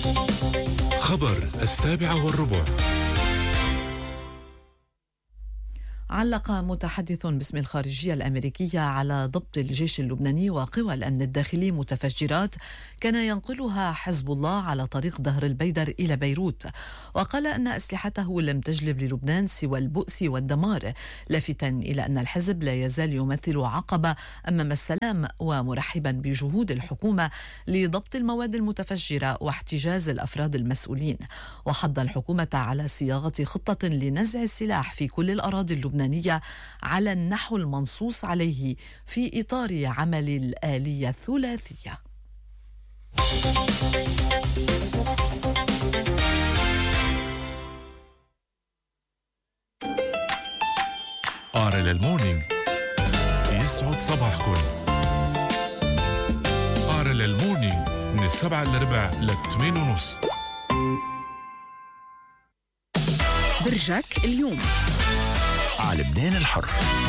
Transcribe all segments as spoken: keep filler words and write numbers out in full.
خبر السابعة والربع. علق متحدث باسم الخارجية الأمريكية على ضبط الجيش اللبناني وقوى الأمن الداخلي متفجرات كان ينقلها حزب الله على طريق دهر البيدر إلى بيروت، وقال أن أسلحته لم تجلب للبنان سوى البؤس والدمار، لافتا إلى أن الحزب لا يزال يمثل عقبة أمام السلام، ومرحبا بجهود الحكومة لضبط المواد المتفجرة واحتجاز الأفراد المسؤولين. وحض الحكومة على صياغة خطة لنزع السلاح في كل الأراضي اللبنانية على النحو المنصوص عليه في إطار عمل الآلية الثلاثية. آرل المورنينج يسعد صباحكم. آرل المورنينج من السبعة للربع للثمانية ونص. برجك اليوم على لبنان الحر.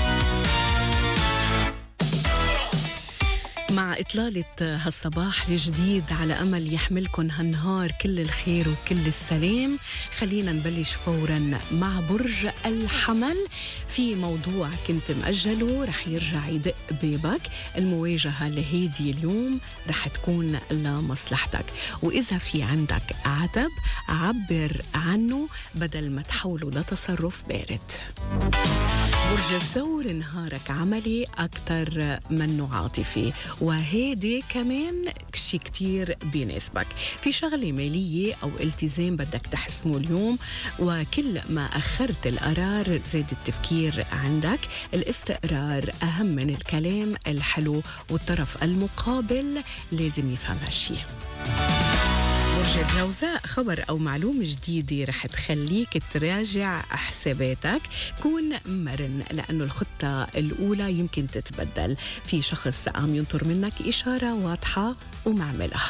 مع إطلالة هالصباح الجديد على أمل يحملكن هالنهار كل الخير وكل السلام، خلينا نبلش فورا مع برج الحمل في موضوع كنت مأجله رح يرجع يدق بيبك. المواجهة لهيدي اليوم رح تكون لمصلحتك، وإذا في عندك عتب عبر عنه بدل ما تحوله لتصرف بارد. برج الثور نهارك عملي أكتر منه عاطفي، وهيدي كمان شي كتير بيناسبك. في شغلة مالية أو التزام بدك تحسمه اليوم، وكل ما أخرت القرار زاد التفكير عندك. الاستقرار أهم من الكلام الحلو، والطرف المقابل لازم يفهم هالشي. برج الجوزاء خبر أو معلومة جديدة رح تخليك تراجع حساباتك. كون مرن لأنه الخطة الأولى يمكن تتبدل. في شخص عم ينطر منك إشارة واضحة ومعملها.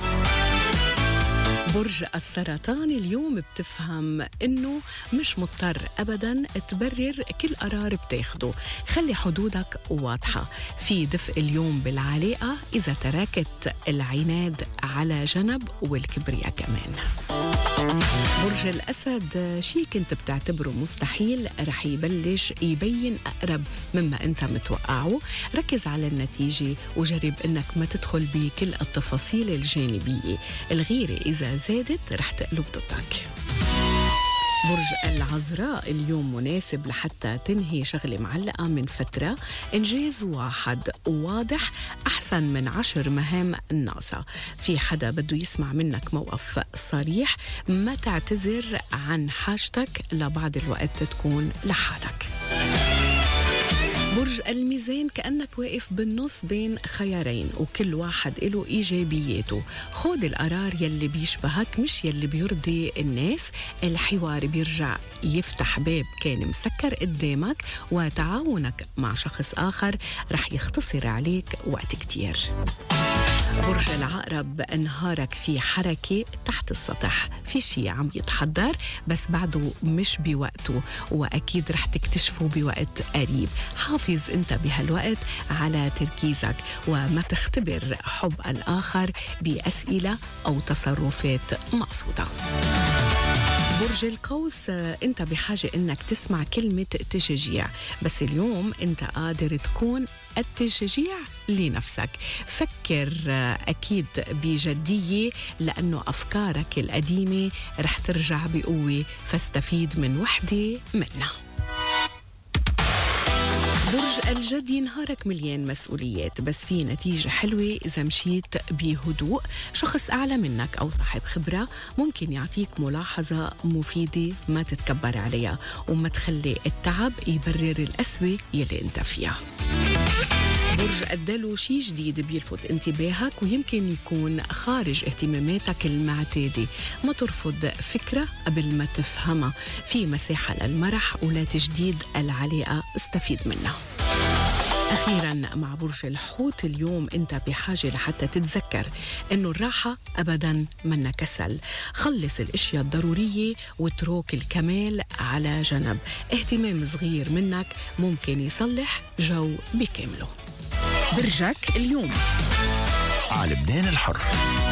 برج السرطان اليوم بتفهم إنه مش مضطر أبداً تبرر كل قرار بتاخده. خلي حدودك واضحة. في دفء اليوم بالعلاقة إذا تركت العناد على جنب والكبرياء كمان. برج الأسد شي كنت بتعتبره مستحيل رح يبلش يبين أقرب مما أنت متوقعه. ركز على النتيجة وجرب أنك ما تدخل بكل التفاصيل الجانبية. الغيرة إذا زادت رح تقلب ضدك. برج العذراء اليوم مناسب لحتى تنهي شغلة معلقة من فترة. إنجاز واحد واضح أحسن من عشر مهام ناقصة. في حدا بده يسمع منك موقف صريح. ما تعتذر عن حاجتك لبعض الوقت تكون لحالك. برج الميزان كأنك واقف بالنص بين خيارين وكل واحد له إيجابياته. خود القرار يلي بيشبهك مش يلي بيرضي الناس. الحوار بيرجع يفتح باب كان مسكر قدامك، وتعاونك مع شخص آخر رح يختصر عليك وقت كتير. برج العقرب نهارك في حركة تحت السطح. في شي عم يتحضر بس بعده مش بوقته، وأكيد رح تكتشفه بوقت قريب. حافظ انت بهالوقت على تركيزك وما تختبر حب الآخر بأسئلة أو تصرفات مقصودة. برج القوس انت بحاجة انك تسمع كلمة تشجيع، بس اليوم انت قادر تكون التشجيع لنفسك. فكر أكيد بجدية لأنه أفكارك القديمة رح ترجع بقوة، فاستفيد من وحدة منها. برج الجدي نهارك مليان مسؤوليات، بس في نتيجة حلوة إذا مشيت بهدوء. شخص أعلى منك أو صاحب خبرة ممكن يعطيك ملاحظة مفيدة، ما تتكبر عليها وما تخلي التعب يبرر القسوة يلي انت فيها. برج الدلو شي جديد بيلفت انتباهك ويمكن يكون خارج اهتماماتك المعتادة. ما ترفض فكرة قبل ما تفهمها. في مساحة للمرح ولا تجديد العلاقة، استفيد منها. أخيراً مع برج الحوت اليوم أنت بحاجة لحتى تتذكر أنه الراحة أبداً منا كسل. خلص الأشياء الضرورية واترك الكمال على جنب. اهتمام صغير منك ممكن يصلح جو بكامله. برجك اليوم على لبنان الحر.